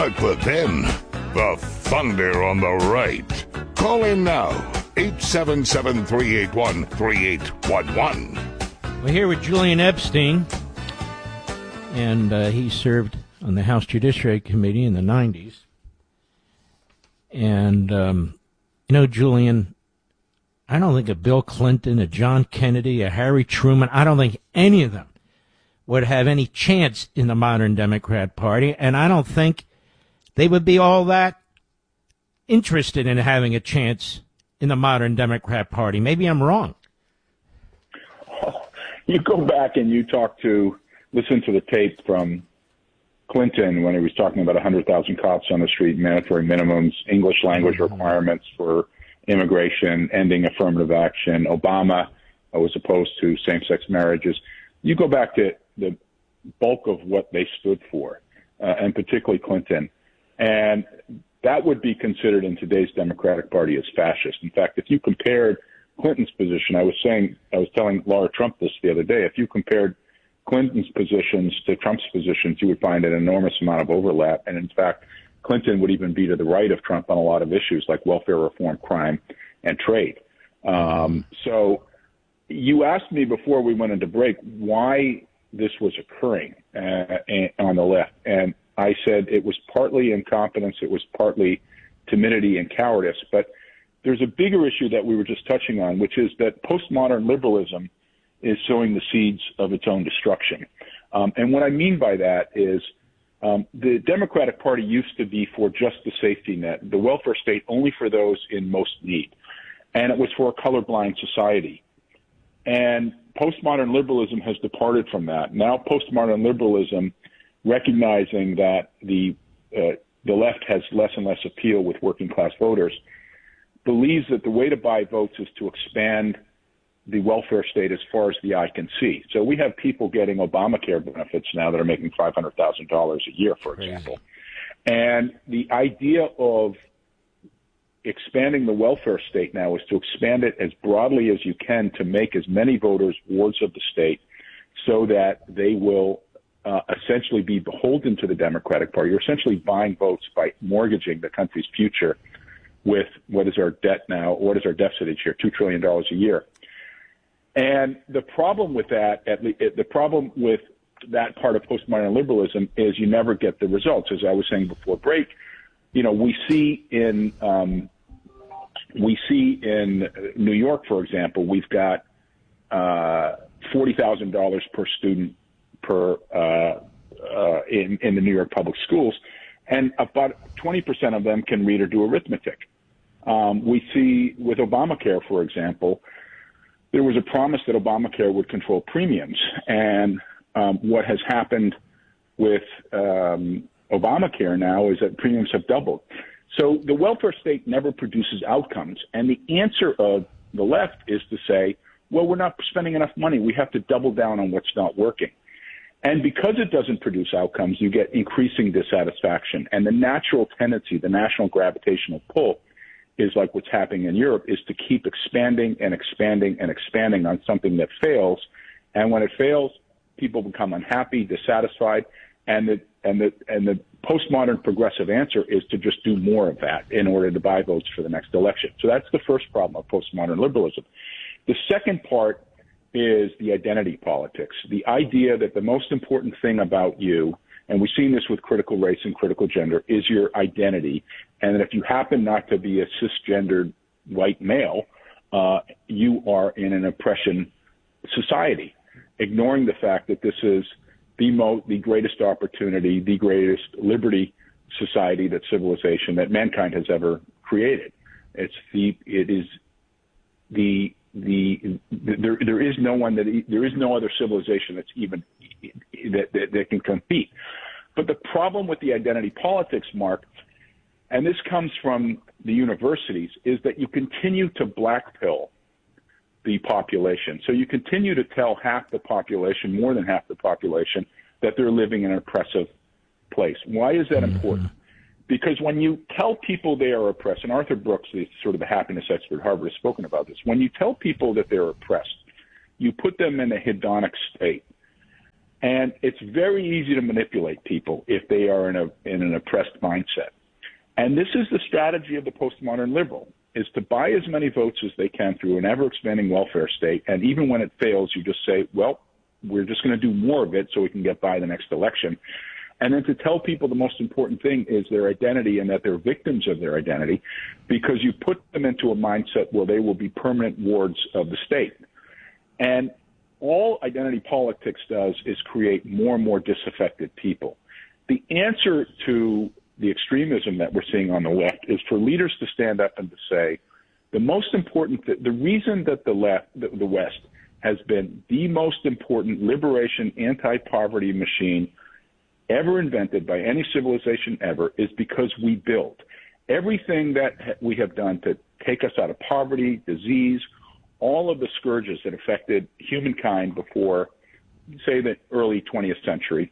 but then the thunder on the right. Call in now, 877-381-3811. We're here with Julian Epstein, and he served on the House Judiciary Committee in the 90s. And, Julian, I don't think a Bill Clinton, a John Kennedy, a Harry Truman, I don't think any of them would have any chance in the modern Democrat Party, and I don't think they would be all that interested in having a chance in the modern Democrat Party. Maybe I'm wrong. You go back and listen to the tape from Clinton when he was talking about 100,000 cops on the street, mandatory minimums, English language requirements for immigration, ending affirmative action. Obama was opposed to same-sex marriages. You go back to the bulk of what they stood for, and particularly Clinton, and that would be considered in today's Democratic Party as fascist. In fact, if you compared Clinton's position, I was telling Laura Trump this the other day, if you compared Clinton's positions to Trump's positions, you would find an enormous amount of overlap. And in fact, Clinton would even be to the right of Trump on a lot of issues like welfare reform, crime, and trade. So you asked me before we went into break why this was occurring on the left. And I said it was partly incompetence, it was partly timidity and cowardice. But there's a bigger issue that we were just touching on, which is that postmodern liberalism is sowing the seeds of its own destruction. And what I mean by that is the Democratic Party used to be for just the safety net, the welfare state only for those in most need. And it was for a colorblind society. And postmodern liberalism has departed from that. Now postmodern liberalism, recognizing that the left has less and less appeal with working class voters, believes that the way to buy votes is to expand the welfare state as far as the eye can see. So we have people getting Obamacare benefits now that are making $500,000 a year, for example. And the idea of expanding the welfare state now is to expand it as broadly as you can to make as many voters wards of the state so that they will essentially be beholden to the Democratic Party. You're essentially buying votes by mortgaging the country's future with what is our debt now, what is our deficit each year, $2 trillion a year. And the problem with that, the problem with that part of postmodern liberalism is you never get the results. As I was saying before break, we see in New York, for example, we've got $40,000 per student in the New York public schools, and about 20% of them can read or do arithmetic. We see with Obamacare, for example, there was a promise that Obamacare would control premiums. And what has happened with Obamacare now is that premiums have doubled. So the welfare state never produces outcomes. And the answer of the left is to say, well, we're not spending enough money. We have to double down on what's not working. And because it doesn't produce outcomes, you get increasing dissatisfaction. And the natural tendency, the national gravitational pull, is like what's happening in Europe, is to keep expanding and expanding and expanding on something that fails. And when it fails, people become unhappy, dissatisfied, and the postmodern progressive answer is to just do more of that in order to buy votes for the next election. So that's the first problem of postmodern liberalism. The second part is the identity politics, the idea that the most important thing about you, and we've seen this with critical race and critical gender, is your identity. And that if you happen not to be a cisgendered white male, you are in an oppression society, ignoring the fact that this is the greatest opportunity, the greatest liberty society that civilization, that mankind has ever created. There is no other civilization that's even that can compete. But the problem with the identity politics, Mark, and this comes from the universities, is that you continue to blackpill the population. So you continue to tell half the population, more than half the population, that they're living in an oppressive place. Why is that important? Because when you tell people they are oppressed, and Arthur Brooks, the sort of the happiness expert at Harvard, has spoken about this, when you tell people that they're oppressed, you put them in a hedonic state. And it's very easy to manipulate people if they are in an oppressed mindset. And this is the strategy of the postmodern liberal, is to buy as many votes as they can through an ever-expanding welfare state. And even when it fails, you just say, well, we're just going to do more of it so we can get by the next election. And then to tell people the most important thing is their identity and that they're victims of their identity, because you put them into a mindset where they will be permanent wards of the state. And all identity politics does is create more and more disaffected people. The answer to the extremism that we're seeing on the left is for leaders to stand up and to say, the most important, the reason that the West has been the most important liberation, anti-poverty machine ever invented by any civilization ever is because we built. Everything that we have done to take us out of poverty, disease, all of the scourges that affected humankind before, say, the early 20th century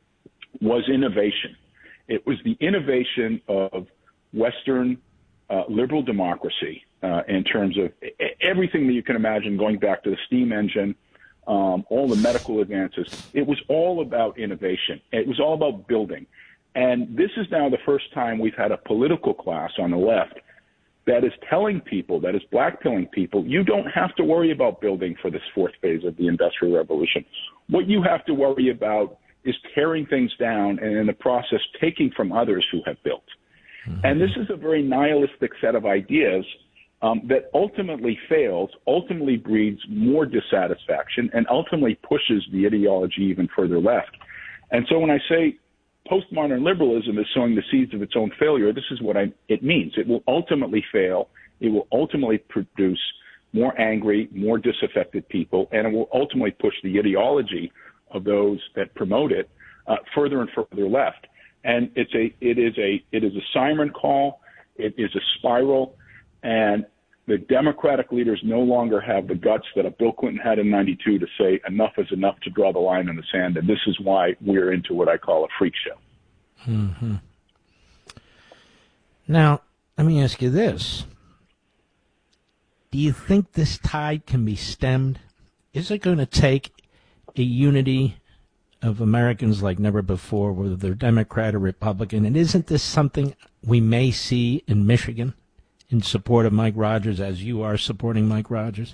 was innovation. It was the innovation of Western liberal democracy in terms of everything that you can imagine, going back to the steam engine, all the medical advances. It was all about innovation. It was all about building. And this is now the first time we've had a political class on the left that is telling people, that is blackpilling people, you don't have to worry about building for this fourth phase of the Industrial Revolution. What you have to worry about is tearing things down and in the process taking from others who have built. Mm-hmm. And this is a very nihilistic set of ideas that ultimately fails, ultimately breeds more dissatisfaction, and ultimately pushes the ideology even further left. And so when I say postmodern liberalism is sowing the seeds of its own failure, this is what it means. It will ultimately fail. It will ultimately produce more angry, more disaffected people, and it will ultimately push the ideology of those that promote it further and further left. And it is a siren call. It is a spiral, and the Democratic leaders no longer have the guts that a Bill Clinton had in '92 to say enough is enough, to draw the line in the sand. And this is why we're into what I call a freak show. Mm-hmm. Now, let me ask you this. Do you think this tide can be stemmed? Is it going to take a unity of Americans like never before, whether they're Democrat or Republican? And isn't this something we may see in Michigan in support of Mike Rogers, as you are supporting Mike Rogers?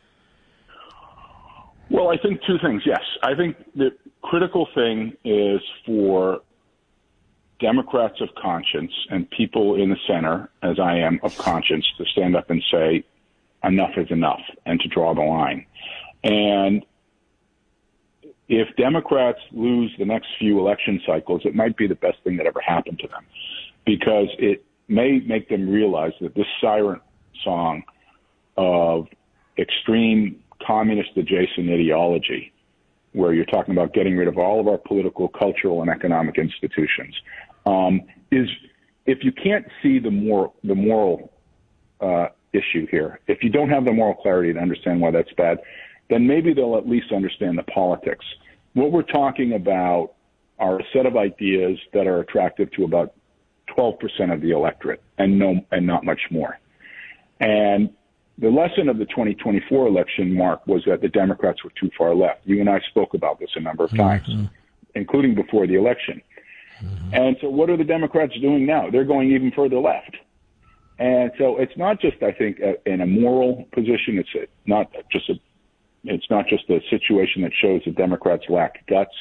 Well, I think two things, yes. I think the critical thing is for Democrats of conscience and people in the center, as I am, of conscience, to stand up and say, enough is enough, and to draw the line. And if Democrats lose the next few election cycles, it might be the best thing that ever happened to them, because it may make them realize that this siren song of extreme communist-adjacent ideology, where you're talking about getting rid of all of our political, cultural, and economic institutions, is, if you can't see the moral issue here, if you don't have the moral clarity to understand why that's bad, then maybe they'll at least understand the politics. What we're talking about are a set of ideas that are attractive to about 12% of the electorate, and not much more. And the lesson of the 2024 election, Mark, was that the Democrats were too far left. You and I spoke about this a number of times, including before the election. And so what are the Democrats doing now? They're going even further left. And so it's not just, I think, in a moral position. It's not just a situation that shows that Democrats lack guts.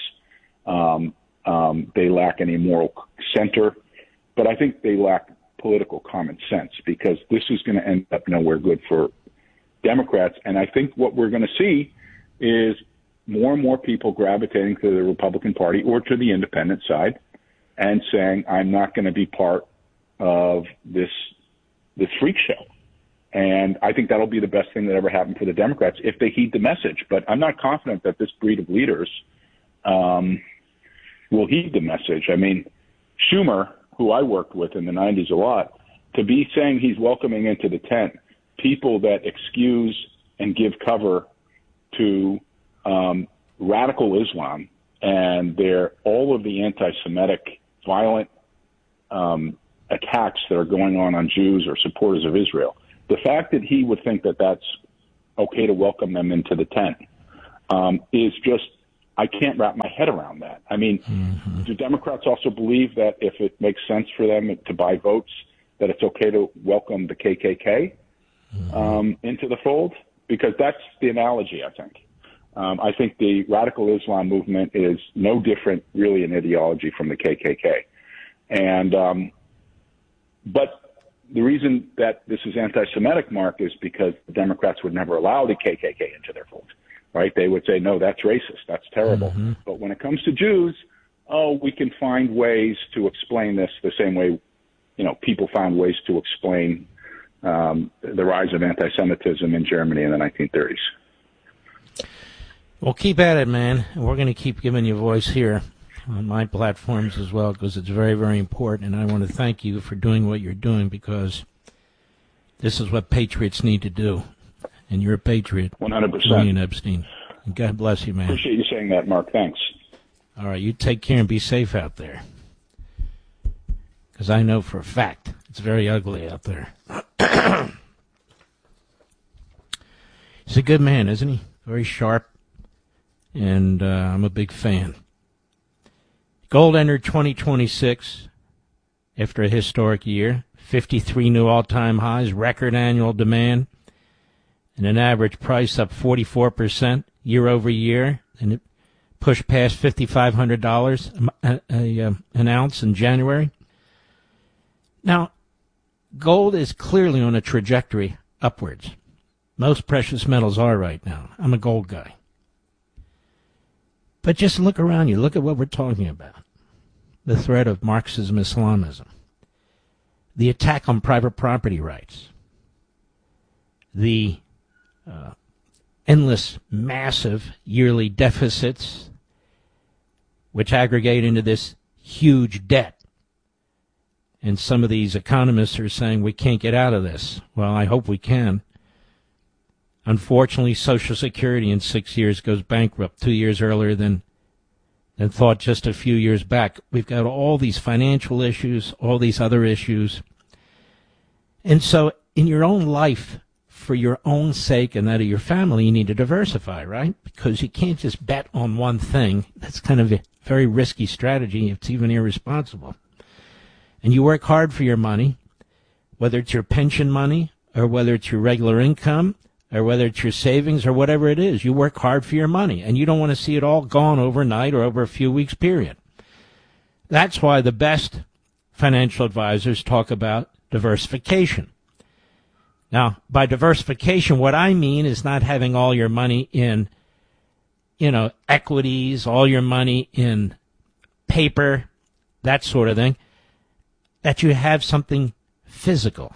They lack any moral center. But I think they lack political common sense, because this is going to end up nowhere good for Democrats. And I think what we're going to see is more and more people gravitating to the Republican Party or to the independent side and saying, I'm not going to be part of this freak show. And I think that'll be the best thing that ever happened for the Democrats if they heed the message. But I'm not confident that this breed of leaders will heed the message. I mean, Schumer, who I worked with in the 90s a lot, to be saying he's welcoming into the tent people that excuse and give cover to radical Islam and all of the anti-Semitic violent attacks that are going on Jews or supporters of Israel. The fact that he would think that that's okay to welcome them into the tent is just I can't wrap my head around that. I mean, do Democrats also believe that if it makes sense for them to buy votes, that it's okay to welcome the KKK into the fold? Because that's the analogy, I think. I think the radical Islam movement is no different, really, in ideology from the KKK. And but the reason that this is anti-Semitic, Mark, is because the Democrats would never allow the KKK into their fold, right? They would say, no, that's racist, that's terrible. But when it comes to Jews, we can find ways to explain this the same way, people found ways to explain the rise of anti-Semitism in Germany in the 1930s. Well, keep at it, man. We're going to keep giving you voice here on my platforms as well, because it's very, very important. And I want to thank you for doing what you're doing, because this is what patriots need to do. And you're a patriot. 100%. Julian Epstein. And God bless you, man. Appreciate you saying that, Mark. Thanks. All right, you take care and be safe out there. Because I know for a fact it's very ugly out there. He's a good man, isn't he? Very sharp. And I'm a big fan. Gold entered 2026 after a historic year. 53 new all-time highs, record annual demand, and an average price up 44% year over year. And it pushed past $5,500 an ounce in January. Now, gold is clearly on a trajectory upwards. Most precious metals are right now. I'm a gold guy. But just look around you. Look at what we're talking about. The threat of Marxism, Islamism. The attack on private property rights. The endless, massive yearly deficits, which aggregate into this huge debt. And some of these economists are saying we can't get out of this. Well, I hope we can. Unfortunately, Social Security in 6 years goes bankrupt 2 years earlier than thought just a few years back. We've got all these financial issues, all these other issues. And so in your own life, for your own sake and that of your family, you need to diversify, right? Because you can't just bet on one thing. That's kind of a very risky strategy. It's even irresponsible. And you work hard for your money, whether it's your pension money or whether it's your regular income, or whether it's your savings or whatever it is. You work hard for your money, and you don't want to see it all gone overnight or over a few weeks period. That's why the best financial advisors talk about diversification. Now, by diversification, what I mean is not having all your money in, equities, all your money in paper, that sort of thing, that you have something physical.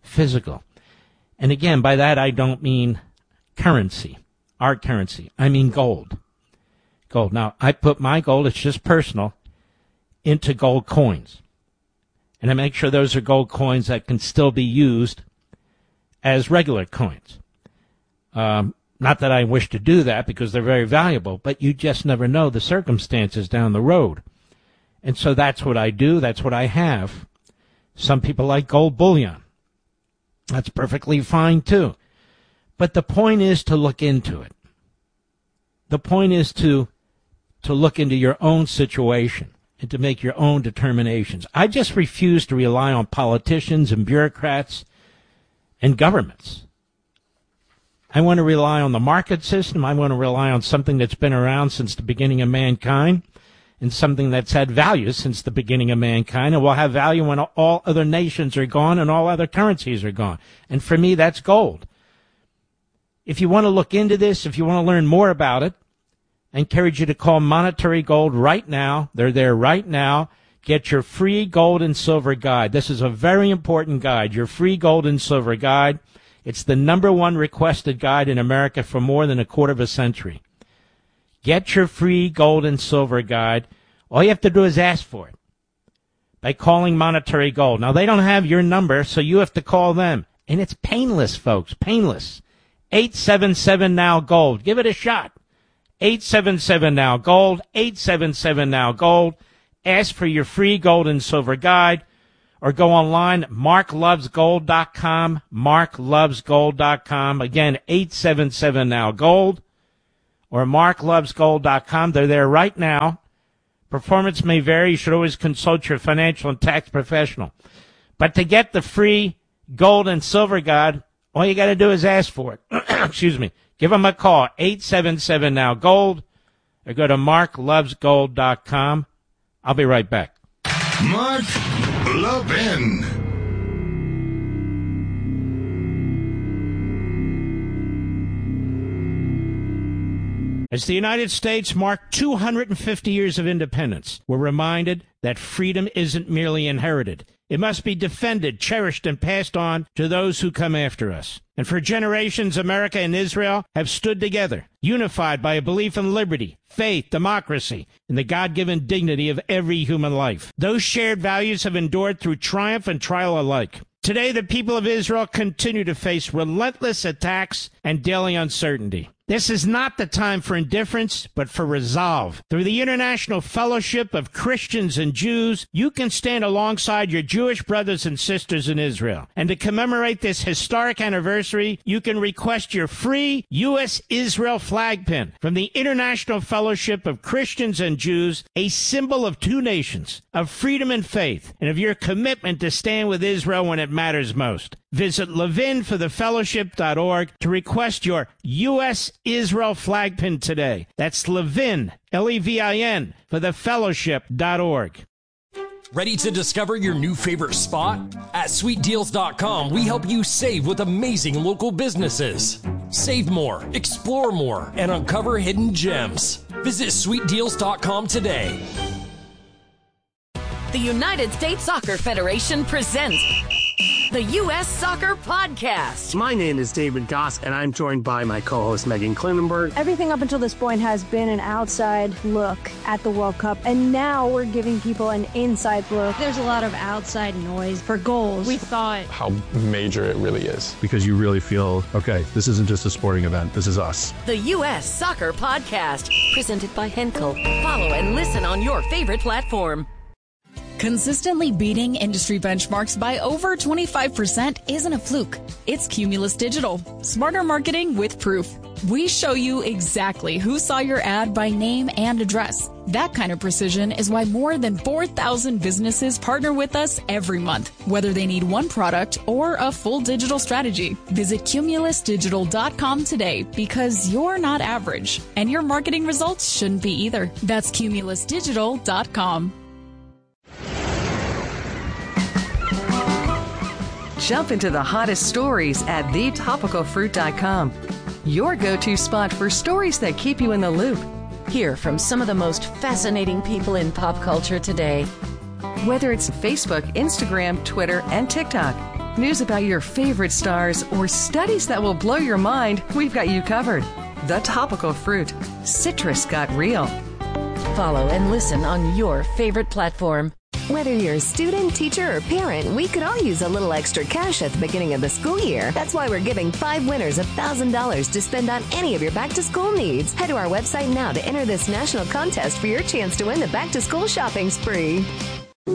And again, by that I don't mean currency, our currency. I mean gold. Gold. Now, I put my gold, it's just personal, into gold coins. And I make sure those are gold coins that can still be used as regular coins. Not that I wish to do that because they're very valuable, but you just never know the circumstances down the road. And so that's what I do. That's what I have. Some people like gold bullion. That's perfectly fine, too. But the point is to look into it. The point is to look into your own situation and to make your own determinations. I just refuse to rely on politicians and bureaucrats and governments. I want to rely on the market system. I want to rely on something that's been around since the beginning of mankind, and something that's had value since the beginning of mankind, and will have value when all other nations are gone and all other currencies are gone. And for me, that's gold. If you want to look into this, if you want to learn more about it, I encourage you to call Monetary Gold right now. They're there right now. Get your free gold and silver guide. This is a very important guide, your free gold and silver guide. It's the #1 requested guide in America for more than a quarter of a century. Get your free gold and silver guide. All you have to do is ask for it by calling Monetary Gold. Now, they don't have your number, so you have to call them. And it's painless, folks, painless. 877-NOW-GOLD. Give it a shot. 877-NOW-GOLD, 877-NOW-GOLD. Ask for your free gold and silver guide, or go online, marklovesgold.com, marklovesgold.com. Again, 877-NOW-GOLD. or marklovesgold.com. They're there right now. Performance may vary. You should always consult your financial and tax professional. But to get the free gold and silver guide, all you got to do is ask for it. Excuse me. Give them a call, 877-NOW-GOLD, or go to marklovesgold.com. I'll be right back. Mark Levin. As the United States marked 250 years of independence, we're reminded that freedom isn't merely inherited. It must be defended, cherished, and passed on to those who come after us. And for generations, America and Israel have stood together, unified by a belief in liberty, faith, democracy, and the God-given dignity of every human life. Those shared values have endured through triumph and trial alike. Today, the people of Israel continue to face relentless attacks and daily uncertainty. This is not the time for indifference, but for resolve. Through the International Fellowship of Christians and Jews, you can stand alongside your Jewish brothers and sisters in Israel. And to commemorate this historic anniversary, you can request your free U.S. Israel flag pin from the International Fellowship of Christians and Jews, a symbol of two nations, of freedom and faith, and of your commitment to stand with Israel when it matters most. Visit levinforthefellowship.org to request your U.S. Israel flag pin today. That's Levin, Levin, for thefellowship.org. Ready to discover your new favorite spot? At sweetdeals.com, we help you save with amazing local businesses. Save more, explore more, and uncover hidden gems. Visit sweetdeals.com today. The United States Soccer Federation presents the U.S. Soccer Podcast. My name is David Goss, and I'm joined by my co-host Megan Klinenberg. Everything up until this point has been an outside look at the World Cup, and now we're giving people an inside look. There's a lot of outside noise for goals. We thought how major it really is. Because you really feel, okay, this isn't just a sporting event, this is us. The U.S. Soccer Podcast, presented by Henkel. Follow and listen on your favorite platform. Consistently beating industry benchmarks by over 25% isn't a fluke. It's Cumulus Digital. Smarter marketing with proof. We show you exactly who saw your ad by name and address. That kind of precision is why more than 4,000 businesses partner with us every month, whether they need one product or a full digital strategy. Visit cumulusdigital.com today because you're not average, and your marketing results shouldn't be either. That's cumulusdigital.com. Jump into the hottest stories at thetopicalfruit.com. Your go-to spot for stories that keep you in the loop. Hear from some of the most fascinating people in pop culture today. Whether it's Facebook, Instagram, Twitter, and TikTok, news about your favorite stars, or studies that will blow your mind, we've got you covered. The Topical Fruit. Citrus got real. Follow and listen on your favorite platform. Whether you're a student, teacher, or parent, we could all use a little extra cash at the beginning of the school year. That's why we're giving 5 winners $1,000 to spend on any of your back-to-school needs. Head to our website now to enter this national contest for your chance to win the back-to-school shopping spree.